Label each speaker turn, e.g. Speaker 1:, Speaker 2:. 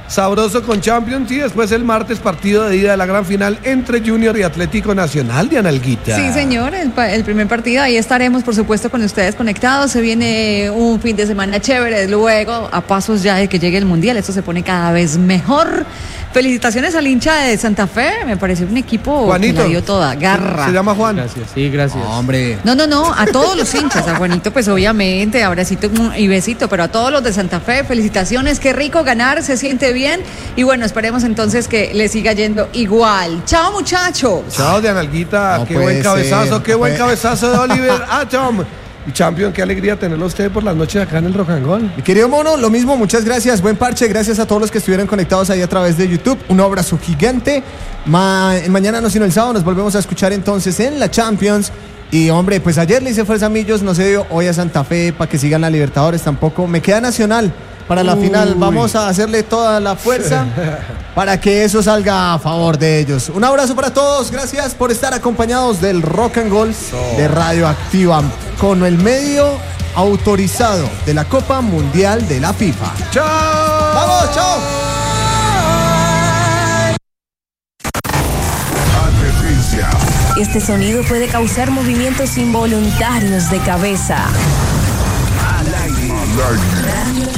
Speaker 1: sabroso con Champions y después el martes partido de ida de la gran final entre Junior y Atlético Nacional de Analguita.
Speaker 2: Sí, señor, el primer partido, ahí estaremos por supuesto con ustedes conectados, se viene un fin de semana chévere, luego a pasos ya de que llegue el Mundial, esto se pone cada vez mejor. Felicitaciones al hincha de Santa Fe, me parece un equipo
Speaker 1: Juanito,
Speaker 2: que la dio toda, garra.
Speaker 1: Se llama Juan.
Speaker 3: Gracias, sí, gracias.
Speaker 1: Hombre.
Speaker 2: No, a todos los hinchas, a Juanito pues obviamente, abracito y besito, pero a todos los de Santa Fe, felicitaciones, qué rico ganar, se siente bien y bueno, esperemos entonces que le siga yendo igual. Chao muchachos.
Speaker 1: Chao de Analguita,
Speaker 4: No
Speaker 1: qué
Speaker 4: puede
Speaker 1: buen cabezazo,
Speaker 4: ser,
Speaker 1: qué
Speaker 4: no
Speaker 1: buen
Speaker 4: puede.
Speaker 1: cabezazo de Oliver Atom. Y Champion, qué alegría tenerlo a usted por las noches acá en el Rock and Roll.
Speaker 4: Mi querido Mono, lo mismo, muchas gracias, buen parche, gracias a todos los que estuvieron conectados ahí a través de YouTube, un abrazo gigante. Mañana no sino el sábado nos volvemos a escuchar entonces en la Champions. Y hombre, pues ayer le hice fuerza a Millos, no se dio hoy a Santa Fe para que sigan la Libertadores tampoco. Me queda Nacional para la final, vamos a hacerle toda la fuerza para que eso salga a favor de ellos. Un abrazo para todos, gracias por estar acompañados del Rock and Roll de Radioactiva con el medio autorizado de la Copa Mundial de la FIFA.
Speaker 1: ¡Chao!
Speaker 4: ¡Vamos, chao!
Speaker 5: Advertencia.
Speaker 6: Este sonido puede causar movimientos involuntarios de cabeza.
Speaker 5: Al aire.